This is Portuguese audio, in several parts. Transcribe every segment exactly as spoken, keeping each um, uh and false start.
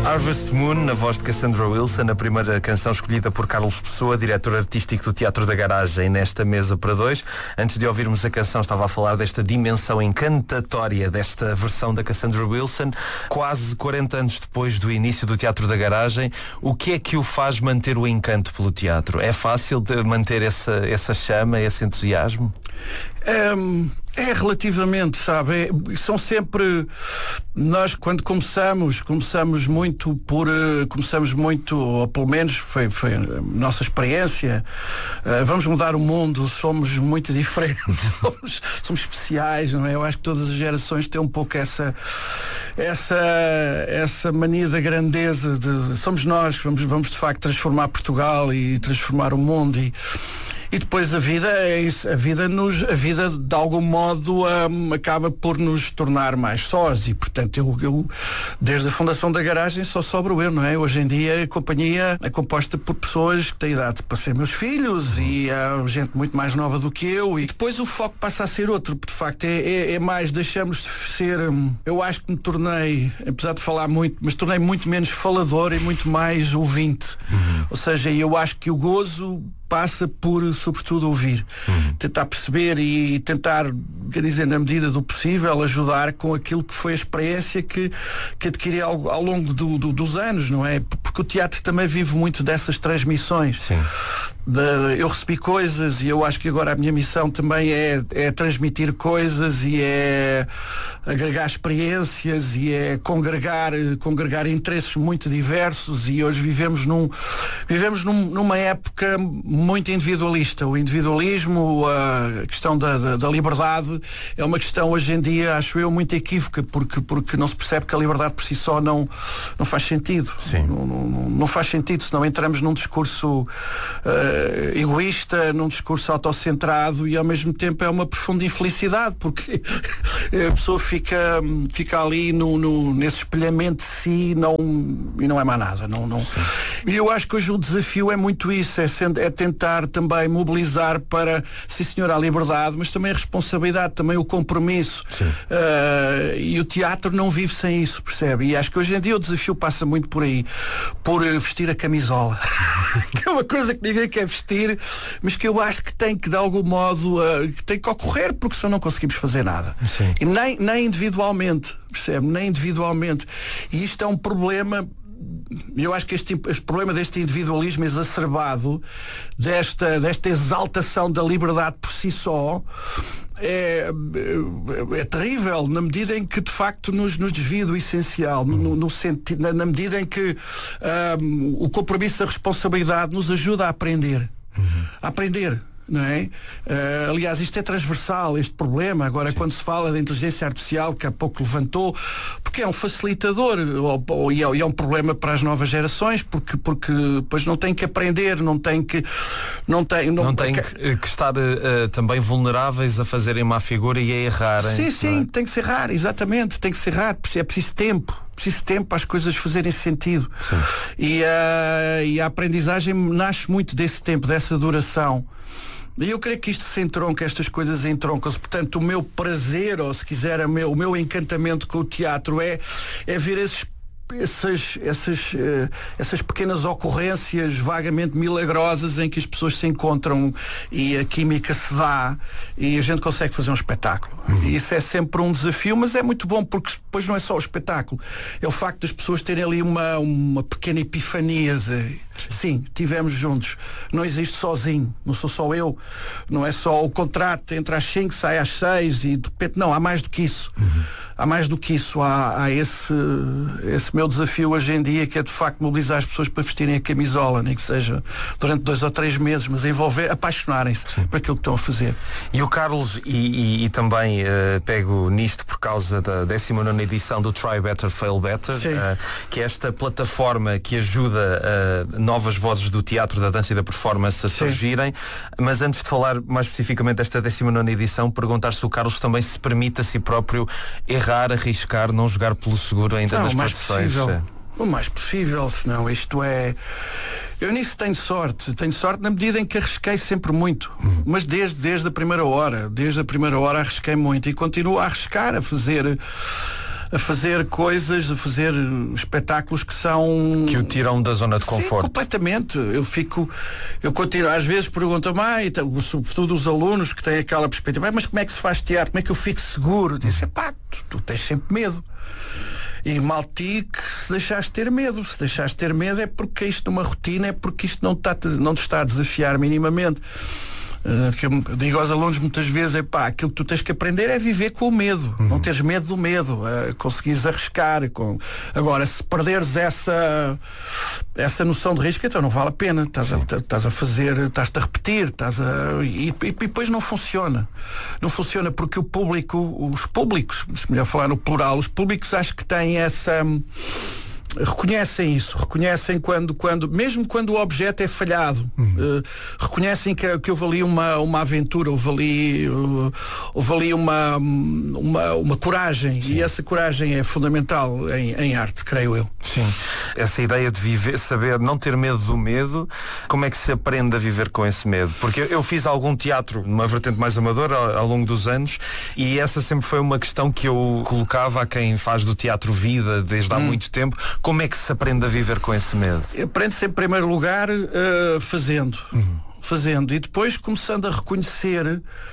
Harvest Moon, na voz de Cassandra Wilson, a primeira canção escolhida por Carlos Pessoa, diretor artístico do Teatro da Garagem, nesta mesa para dois. Antes de ouvirmos a canção, estava a falar desta dimensão encantatória desta versão da Cassandra Wilson. Quase quarenta anos depois do início do Teatro da Garagem, o que é que o faz manter o encanto pelo teatro? É fácil de manter essa, essa chama, esse entusiasmo? Um... É relativamente, sabe, é, são sempre, nós quando começamos, começamos muito por, uh, começamos muito, ou pelo menos foi, foi a nossa experiência, uh, vamos mudar o mundo, somos muito diferentes, somos, somos especiais, não é? Eu acho que todas as gerações têm um pouco essa, essa, essa mania da grandeza, de, somos nós que vamos, vamos de facto transformar Portugal e transformar o mundo e E depois a vida é isso, a vida nos, a vida de algum modo um, acaba por nos tornar mais sós e portanto eu, eu desde a fundação da Garagem só sobro eu, não é? Hoje em dia a companhia é composta por pessoas que têm idade para ser meus filhos e há gente muito mais nova do que eu e depois o foco passa a ser outro, de facto é, é, é mais, deixamos de ser, um, eu acho que me tornei, apesar de falar muito, mas tornei muito menos falador e muito mais ouvinte, uhum. Ou seja, eu acho que o gozo passa por, sobretudo, ouvir, uhum. Tentar perceber e tentar, quer dizer, na medida do possível, ajudar com aquilo que foi a experiência que, que adquiri ao, ao longo do, do, dos anos, não é? Porque o teatro também vive muito dessas transmissões. Sim. De, eu recebi coisas e eu acho que agora a minha missão também é, é transmitir coisas e é agregar experiências e é congregar, congregar interesses muito diversos e hoje vivemos, num, vivemos num, numa época muito individualista. O individualismo, a questão da, da, da liberdade é uma questão hoje em dia, acho eu, muito equívoca porque, porque não se percebe que a liberdade por si só não, não faz sentido. Sim. Não, não, não faz sentido se não entramos num discurso uh, egoísta, num discurso autocentrado e ao mesmo tempo é uma profunda infelicidade porque a pessoa fica, fica ali no, no, nesse espelhamento de si não, e não é mais nada. Não, não. E eu acho que hoje o desafio é muito isso, é, sendo, é tentar também mobilizar para, sim senhor, a liberdade, mas também a responsabilidade, também o compromisso. Uh, e o teatro não vive sem isso, percebe? E acho que hoje em dia o desafio passa muito por aí, por vestir a camisola. Que é uma coisa que ninguém quer vestir, mas que eu acho que tem que de algum modo uh, que tem que ocorrer porque senão não conseguimos fazer nada. Sim. E nem, nem individualmente, percebe? Nem individualmente. E isto é um problema. Eu acho que este, este problema deste individualismo exacerbado, desta, desta exaltação da liberdade por si só, é, é, é terrível na medida em que de facto nos, nos desvia do essencial, no, no sentido, na, na medida em que um, o compromisso da responsabilidade nos ajuda a aprender, uhum. a aprender. Não é? Uh, aliás, isto é transversal, este problema. Agora, Sim. quando se fala da inteligência artificial, que há pouco levantou, porque é um facilitador ou, ou, e, é, e é um problema para as novas gerações, porque, porque depois não tem que aprender, não tem que não tem, não, não tem que, que estar uh, também vulneráveis a fazerem má figura e a errarem. Sim, sim, é? tem que ser raro, exatamente, tem que ser raro, é preciso tempo. Preciso de tempo para as coisas fazerem sentido. E, uh, e a aprendizagem nasce muito desse tempo, dessa duração. E eu creio que isto se entronca, estas coisas entroncam-se. Portanto, o meu prazer, ou se quiser, o meu, o meu encantamento com o teatro é, é ver esses Essas, essas, uh, essas pequenas ocorrências vagamente milagrosas em que as pessoas se encontram e a química se dá e a gente consegue fazer um espetáculo. Uhum. E isso é sempre um desafio, mas é muito bom porque depois não é só o espetáculo, é o facto das pessoas terem ali uma, uma pequena epifania de sim, tivemos juntos, não existe sozinho, não sou só eu, não é só o contrato, entra às cinco, sai às seis e de repente não, há mais do que isso. Uhum. Há mais do que isso, há, há esse, esse meu desafio hoje em dia, que é de facto mobilizar as pessoas para vestirem a camisola, nem que seja durante dois ou três meses, mas envolver, apaixonarem-se por aquilo que estão a fazer. E o Carlos, e, e, e também uh, pego nisto por causa da décima nona edição do Try Better, Fail Better, uh, que é esta plataforma que ajuda uh, novas vozes do teatro, da dança e da performance a Sim. surgirem. Mas antes de falar mais especificamente desta décima nona edição, perguntar se o Carlos também se permite a si próprio errar, arriscar, não jogar pelo seguro ainda não, nas o mais produções. Possível. O mais possível, senão isto é... Eu nisso tenho sorte, tenho sorte na medida em que arrisquei sempre muito, hum. mas desde, desde a primeira hora, desde a primeira hora arrisquei muito e continuo a arriscar, a fazer... a fazer coisas, a fazer espetáculos que são... Que o tiram da zona de conforto. Sim, completamente. Eu fico, eu continuo, às vezes perguntam-me, ah, então, sobretudo os alunos que têm aquela perspectiva, mas como é que se faz teatro? Como é que eu fico seguro? Disse, pá, tu, tu tens sempre medo. E mal ti que se deixaste ter medo. Se deixaste ter medo é porque isto numa rotina, é porque isto não, está, não te está a desafiar minimamente. Uh, que eu digo aos alunos muitas vezes, é pá, aquilo que tu tens que aprender é viver com o medo, uhum. não teres medo do medo, uh, conseguires arriscar. Com... Agora, se perderes essa essa noção de risco, então não vale a pena. Estás a, estás a fazer, estás-te a repetir, estás a... E, e, e depois não funciona. Não funciona porque o público, os públicos, se melhor falar no plural, os públicos acho que têm essa... reconhecem isso, reconhecem quando, quando mesmo quando o objeto é falhado, uhum. uh, reconhecem que, que houve ali uma, uma aventura, houve ali, uh, houve ali uma, uma, uma coragem. Sim. E essa coragem é fundamental em, em arte, creio eu. Sim, essa ideia de viver, saber não ter medo do medo, como é que se aprende a viver com esse medo? Porque eu, eu fiz algum teatro numa vertente mais amadora ao, ao longo dos anos, e essa sempre foi uma questão que eu colocava a quem faz do teatro vida desde há hum. muito tempo. Como é que se aprende a viver com esse medo? Aprende-se em primeiro lugar uh, fazendo. Uhum. Fazendo. E depois começando a reconhecer,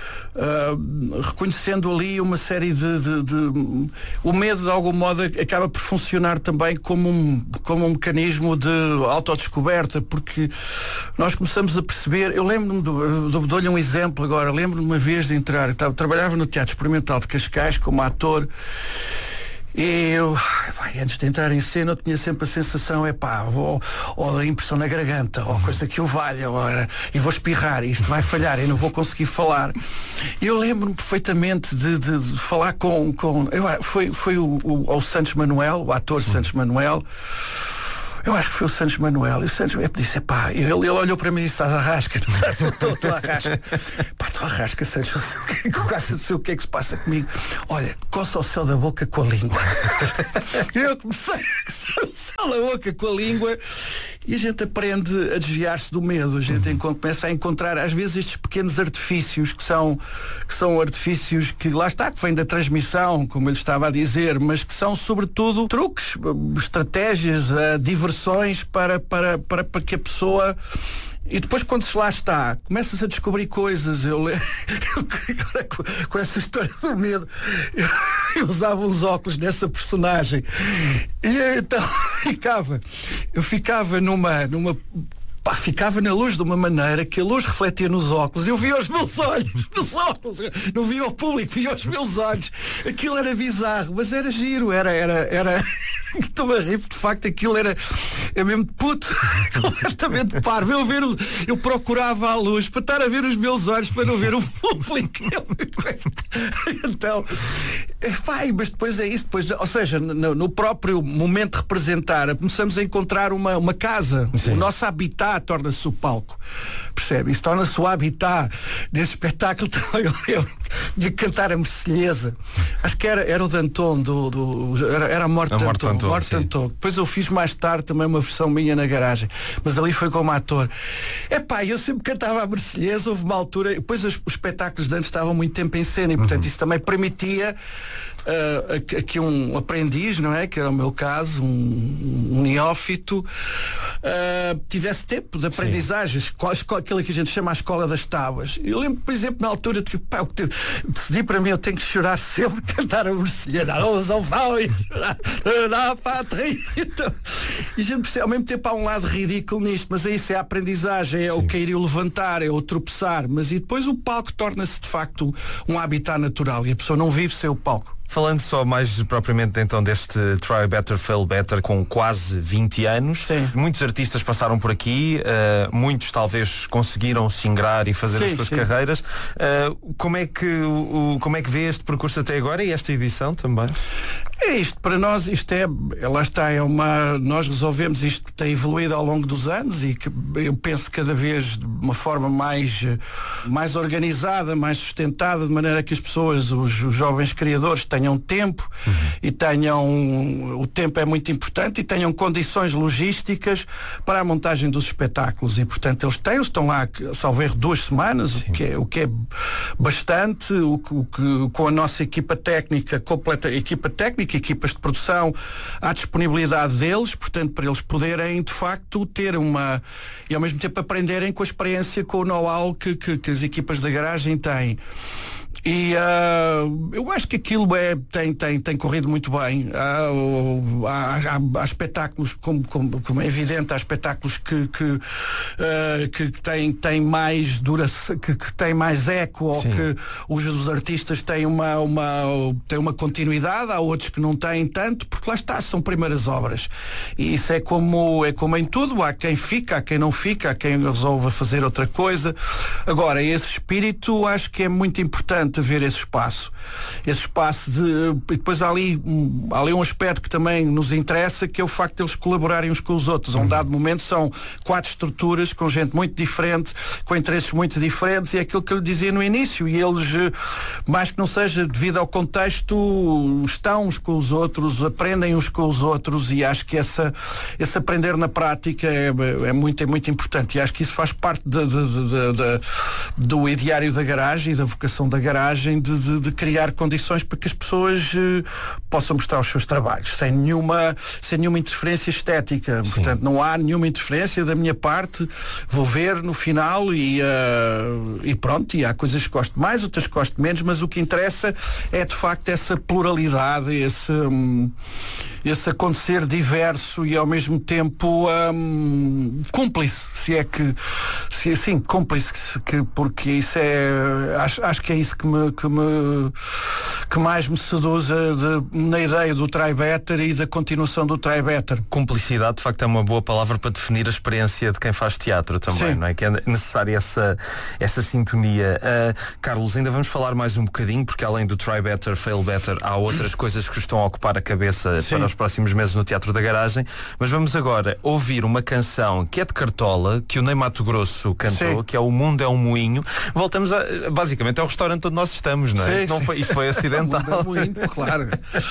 uh, reconhecendo ali uma série de, de, de... O medo, de algum modo, acaba por funcionar também como um, como um mecanismo de autodescoberta, porque nós começamos a perceber... Eu lembro-me, do, dou-lhe um exemplo agora, lembro-me uma vez de entrar, eu trabalhava no Teatro Experimental de Cascais como ator. E eu, vai, antes de entrar em cena, eu tinha sempre a sensação, é pá, ou, ou da impressão na garganta, ou coisa que eu valha, agora, e vou espirrar, e isto vai falhar, e não vou conseguir falar. E eu lembro-me perfeitamente de, de, de falar com. com eu, foi foi o, o, o Santos Manuel, o ator Santos Manuel. Eu acho que foi o Santos Manuel. E o Santos eu disse, pá, ele, ele olhou para mim e disse, estás a rasca. Estou a rasca. Pá, estou a rasca, Santos. Eu sei, o que, quase não sei o que é que se passa comigo. Olha, coça o céu da boca com a língua. E eu comecei a coçar o céu da boca com a língua. E a gente aprende a desviar-se do medo. A gente uhum. começa a encontrar, às vezes, estes pequenos artifícios que são, que são artifícios que, lá está, que vêm da transmissão, como eu lhe estava a dizer, mas que são, sobretudo, truques, estratégias, uh, diversões para, para, para, para que a pessoa... E depois, quando se lá está, começas a descobrir coisas. Eu, eu agora, com, com essa história do medo, eu, eu usava uns óculos nessa personagem. E eu, então ficava, eu ficava numa, numa pá, ficava na luz de uma maneira que a luz refletia nos óculos. Eu via os meus olhos, nos óculos, não via o público, via os meus olhos. Aquilo era bizarro, mas era giro, era, era, era... Estou a rir, de facto aquilo era é mesmo puto, completamente parvo. Eu, ver o, eu procurava a luz para estar a ver os meus olhos, para não ver o público. Então, vai, mas depois é isso, depois, ou seja, no, no próprio momento de representar, começamos a encontrar uma, uma casa. Sim. O nosso habitat torna-se o palco. Percebe? Isso torna-se o habitat desse espetáculo. Eu ia cantar a Mercelhesa. Acho que era, era o Danton, do, do, era, era a Morte de Danton. Morte de Danton. Depois eu fiz mais tarde também uma versão minha na garagem. Mas ali foi como ator. Epá, eu sempre cantava a Mercelhesa, houve uma altura. Depois os, os espetáculos de antes estavam muito tempo em cena e, portanto, uhum. isso também permitia uh, aqui um aprendiz, não é? Que era o meu caso, um, um neófito, uh, tivesse tempo de aprendizagem, escola, escola, aquilo que a gente chama a escola das tábuas. Eu lembro, por exemplo, na altura de que pá, eu decidi para mim, eu tenho que chorar sempre, cantar a Mercelhesa, então, e a gente percebe, ao mesmo tempo há um lado ridículo nisto, mas é isso, é a aprendizagem, é Sim. o cair e o levantar, é o tropeçar, mas e depois o palco torna-se de facto um habitat natural e a pessoa não vive sem o palco. Falando só mais propriamente então deste Try Better, Fail Better, com quase vinte anos, sim. muitos artistas passaram por aqui, uh, muitos talvez conseguiram se ingrar e fazer sim, as suas sim. carreiras. Uh, como é que o, como é que vê este percurso até agora e esta edição também? É isto, para nós isto é, lá está, é uma, nós resolvemos, isto tem evoluído ao longo dos anos e que eu penso cada vez de uma forma mais, mais organizada, mais sustentada, de maneira que as pessoas, os, os jovens criadores tenham tempo uhum. e tenham, o tempo é muito importante e tenham condições logísticas para a montagem dos espetáculos e portanto eles têm, eles estão lá, salvo erro, duas semanas, o que, é, o que é bastante, o, o que com a nossa equipa técnica, completa equipa técnica música, equipas de produção, à disponibilidade deles, portanto, para eles poderem, de facto, ter uma... e ao mesmo tempo aprenderem com a experiência, com o know-how que, que, que as equipas da garagem têm. E uh, eu acho que aquilo é, tem, tem, tem corrido muito bem. Uh, há, há, há espetáculos, como, como, como é evidente, há espetáculos que, que, uh, que têm, têm mais duração, que, que têm mais eco, ou Sim. que os, os artistas têm uma, uma, têm uma continuidade, há outros que não têm tanto, porque lá está, são primeiras obras. E isso é como, é como em tudo, há quem fica, há quem não fica, há quem resolva fazer outra coisa. Agora, esse espírito acho que é muito importante haver esse espaço. Esse espaço de... E depois há ali, um, há ali um aspecto que também nos interessa, que é o facto de eles colaborarem uns com os outros. A um dado momento são quatro estruturas com gente muito diferente, com interesses muito diferentes, e é aquilo que eu lhe dizia no início, e eles, mais que não seja devido ao contexto, estão uns com os outros, aprendem uns com os outros, e acho que essa, esse aprender na prática é, é, muito, é muito importante, e acho que isso faz parte de, de, de, de, de, do ideário da garagem e da vocação da garagem, De, de, de criar condições para que as pessoas uh, possam mostrar os seus trabalhos sem nenhuma, sem nenhuma interferência estética. Sim. Portanto, não há nenhuma interferência da minha parte. Vou ver no final e, uh, e pronto, e há coisas que gosto mais, outras que gosto menos, mas o que interessa é de facto essa pluralidade, esse, um, esse acontecer diverso e ao mesmo tempo um, cúmplice, se é que se, sim, cúmplice, que, porque isso é, acho, acho que é isso que me Que, me, que mais me seduz de, na ideia do Try Better e da continuação do Try Better. Cumplicidade, de facto, é uma boa palavra para definir a experiência de quem faz teatro também, Sim. não é? Que é necessária essa, essa sintonia. Uh, Carlos, ainda vamos falar mais um bocadinho, porque além do Try Better, Fail Better, há outras coisas que estão a ocupar a cabeça Sim. para os próximos meses no Teatro da Garagem, mas vamos agora ouvir uma canção que é de Cartola, que o Ney Matogrosso cantou, Sim. que é O Mundo é um Moinho. Voltamos a, basicamente ao restaurante onde nós estamos, não é? Sim, isto, não foi, isto foi acidental. Muito, claro.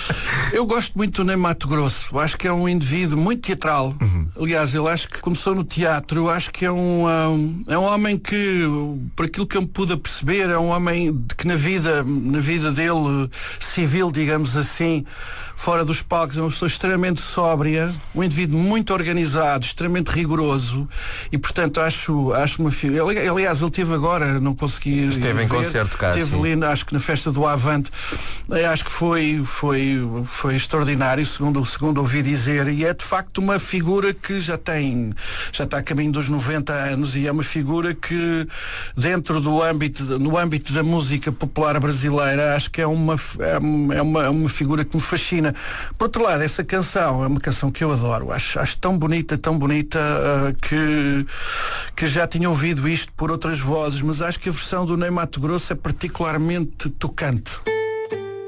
Eu gosto muito do Ney Matogrosso. Acho que é um indivíduo muito teatral. Uhum. Aliás, ele acho que começou no teatro. Eu acho que é um, um, é um homem que, por aquilo que eu me pude perceber, é um homem que na vida, na vida dele, civil, digamos assim, fora dos palcos, é uma pessoa extremamente sóbria, um indivíduo muito organizado, extremamente rigoroso, e portanto acho, acho uma figura. Aliás, ele teve agora, não consegui Esteve em ver, concerto cá, teve sim. ali, acho que na festa do Avante, acho que foi, foi, foi extraordinário, segundo, segundo ouvi dizer, e é de facto uma figura que já tem, já está a caminho dos noventa anos, e é uma figura que dentro do âmbito, no âmbito da música popular brasileira, acho que é uma, é uma, é uma figura que me fascina. Por outro lado, essa canção é uma canção que eu adoro, acho, acho tão bonita, tão bonita, uh, que, que já tinha ouvido isto por outras vozes, mas acho que a versão do Ney Matogrosso é particularmente tocante.